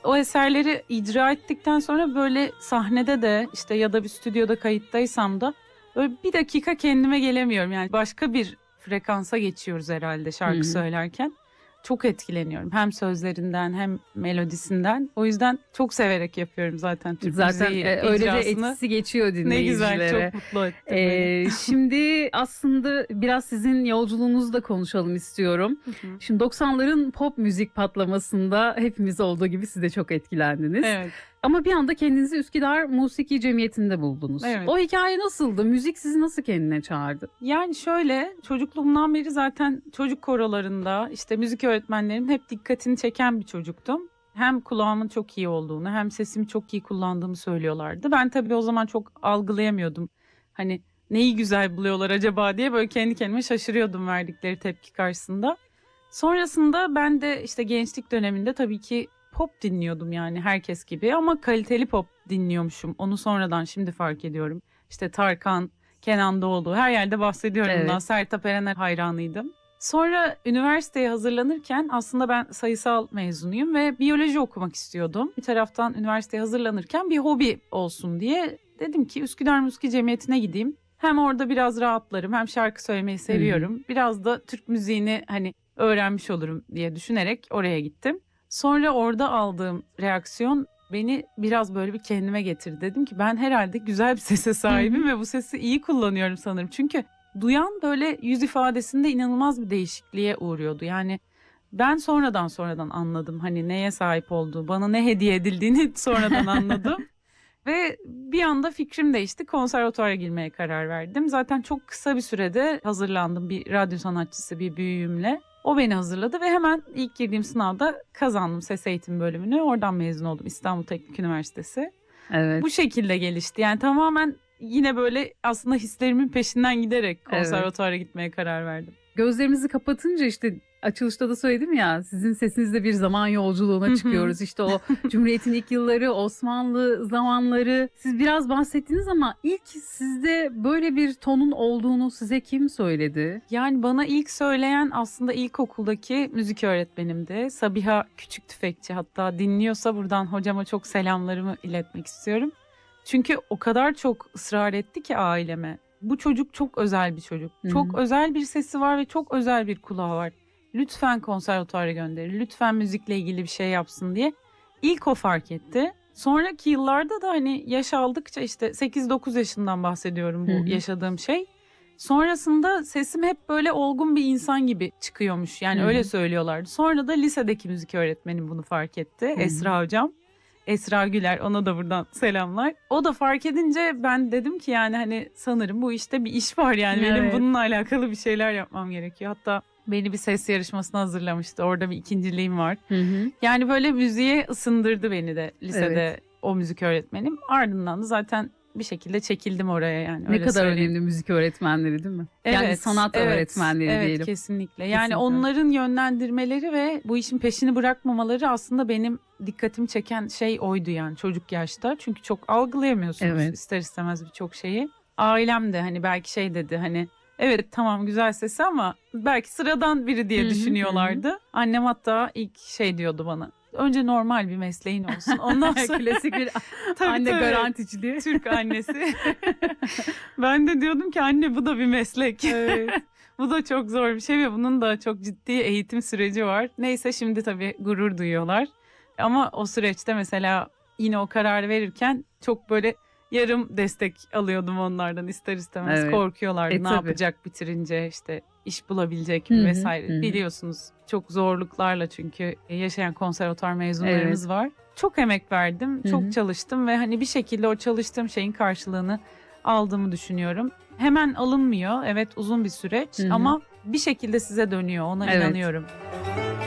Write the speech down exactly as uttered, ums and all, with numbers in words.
o eserleri icra ettikten sonra böyle sahnede de işte ya da bir stüdyoda kayıttaysam da böyle bir dakika kendime gelemiyorum. Yani başka bir frekansa geçiyoruz herhalde şarkı Hı hı. söylerken. Çok etkileniyorum hem sözlerinden hem melodisinden. O yüzden çok severek yapıyorum zaten Türk Zaten müziği e, öyle de icrasını. etkisi geçiyor Ne dinleyicilere. güzel, çok mutlu ettin beni. Ee, şimdi aslında biraz sizin yolculuğunuzu da konuşalım istiyorum. Hı hı. Şimdi doksanların pop müzik patlamasında hepimiz olduğu gibi siz de çok etkilendiniz. Evet. Ama bir anda kendinizi Üsküdar Musiki Cemiyeti'nde buldunuz. Evet. O hikaye nasıldı? Müzik sizi nasıl kendine çağırdı? Yani şöyle, çocukluğumdan beri zaten çocuk korolarında işte müzik öğretmenlerim hep dikkatini çeken bir çocuktum. Hem kulağımın çok iyi olduğunu hem sesimi çok iyi kullandığımı söylüyorlardı. Ben tabii o zaman çok algılayamıyordum. Hani neyi güzel buluyorlar acaba diye böyle kendi kendime şaşırıyordum verdikleri tepki karşısında. Sonrasında ben de işte gençlik döneminde tabii ki pop dinliyordum yani herkes gibi ama kaliteli pop dinliyormuşum. Onu sonradan şimdi fark ediyorum. İşte Tarkan, Kenan Doğulu her yerde bahsediyorum Evet. bundan. Sertab Erener hayranıydım. Sonra üniversiteye hazırlanırken aslında ben sayısal mezunuyum ve biyoloji okumak istiyordum. Bir taraftan üniversiteye hazırlanırken bir hobi olsun diye dedim ki Üsküdar Müzik Cemiyeti'ne gideyim. Hem orada biraz rahatlarım hem şarkı söylemeyi seviyorum. Hı hı. Biraz da Türk müziğini hani öğrenmiş olurum diye düşünerek oraya gittim. Sonra orada aldığım reaksiyon beni biraz böyle bir kendime getirdi. Dedim ki ben herhalde güzel bir sese sahibim hı hı. ve bu sesi iyi kullanıyorum sanırım. Çünkü duyan böyle yüz ifadesinde inanılmaz bir değişikliğe uğruyordu. Yani ben sonradan sonradan anladım hani neye sahip olduğu, bana ne hediye edildiğini sonradan anladım. Ve bir anda fikrim değişti. Konservatuara girmeye karar verdim. Zaten çok kısa bir sürede hazırlandım bir radyo sanatçısı bir büyüğümle. O beni hazırladı ve hemen ilk girdiğim sınavda kazandım ses eğitim bölümünü. Oradan mezun oldum İstanbul Teknik Üniversitesi. Evet. Bu şekilde gelişti. Yani tamamen yine böyle aslında hislerimin peşinden giderek konservatuara evet. gitmeye karar verdim. Gözlerimizi kapatınca işte açılışta da söyledim ya sizin sesinizle bir zaman yolculuğuna çıkıyoruz. İşte o Cumhuriyet'in ilk yılları, Osmanlı zamanları siz biraz bahsettiniz ama ilk sizde böyle bir tonun olduğunu size kim söyledi? Yani bana ilk söyleyen aslında ilkokuldaki müzik öğretmenimdi. Sabiha Küçük Tüfekçi, hatta dinliyorsa buradan hocama çok selamlarımı iletmek istiyorum. Çünkü o kadar çok ısrar etti ki aileme. Bu çocuk çok özel bir çocuk. Hı-hı. Çok özel bir sesi var ve çok özel bir kulağı var. Lütfen konservatuara gönderir. Lütfen müzikle ilgili bir şey yapsın diye. İlk o fark etti. Sonraki yıllarda da hani yaş aldıkça işte sekiz dokuz yaşından bahsediyorum bu Hı-hı. yaşadığım şey. Sonrasında sesim hep böyle olgun bir insan gibi çıkıyormuş. Yani Hı-hı. öyle söylüyorlardı. Sonra da lisedeki müzik öğretmenim bunu fark etti. Hı-hı. Esra hocam. Esra Güler, ona da buradan selamlar. O da fark edince ben dedim ki yani hani sanırım bu işte bir iş var yani. Evet. Benim bununla alakalı bir şeyler yapmam gerekiyor. Hatta beni bir ses yarışmasına hazırlamıştı. Orada bir ikinciliğim var. Hı hı. Yani böyle müziğe ısındırdı beni de lisede evet. o müzik öğretmenim. Ardından da zaten bir şekilde çekildim oraya yani. Ne kadar söyleyeyim. Önemli müzik öğretmenleri değil mi? Evet, yani sanat evet, öğretmenleri evet, diyelim. Kesinlikle. Yani kesinlikle. Onların yönlendirmeleri ve bu işin peşini bırakmamaları aslında benim dikkatimi çeken şey oydu yani çocuk yaşta. Çünkü çok algılayamıyorsunuz evet. ister istemez birçok şeyi. Ailem de hani belki şey dedi hani evet tamam güzel sesi ama belki sıradan biri diye Hı-hı, düşünüyorlardı. Hı-hı. Annem hatta ilk şey diyordu bana. Önce normal bir mesleğin olsun. Ondan sonra klasik bir tabii, anne tabii, garanticiliği. Türk annesi. Ben de diyordum ki anne bu da bir meslek. Evet. Bu da çok zor bir şey ve bunun da çok ciddi eğitim süreci var. Neyse şimdi tabii gurur duyuyorlar. Ama o süreçte mesela yine o kararı verirken çok böyle yarım destek alıyordum onlardan ister istemez. Evet. Korkuyorlardı e, ne tabii. yapacak bitirince işte iş bulabilecek mi vesaire. Hı-hı. Biliyorsunuz çok zorluklarla çünkü yaşayan konservatuar mezunlarımız evet. var. Çok emek verdim, Hı-hı. çok çalıştım ve hani bir şekilde o çalıştığım şeyin karşılığını aldığımı düşünüyorum. Hemen alınmıyor, evet uzun bir süreç Hı-hı. ama bir şekilde size dönüyor, ona evet. inanıyorum.